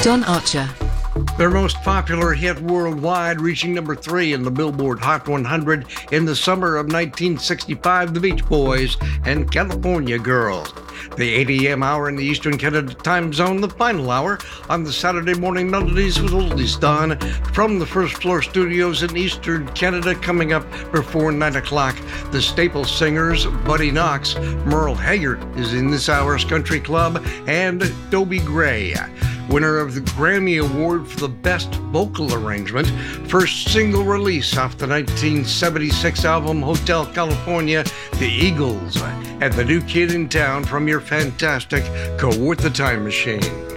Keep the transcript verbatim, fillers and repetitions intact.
Don Archer. Their most popular hit worldwide, reaching number three in the Billboard Hot one hundred in the summer of nineteen sixty-five, The Beach Boys and California Girls. The eight a.m. hour in the Eastern Canada time zone, the final hour on the Saturday Morning Melodies with Oldies Don from the First Floor Studios in Eastern Canada. Coming up before nine o'clock, the Staple Singers, Buddy Knox, Merle Haggard is in this hour's Country Club, and Dobie Gray, winner of the Grammy Award for the Best Vocal Arrangement, first single release off the nineteen seventy-six album Hotel California, The Eagles, and the new kid in town from your fantastic Go With the Time Machine.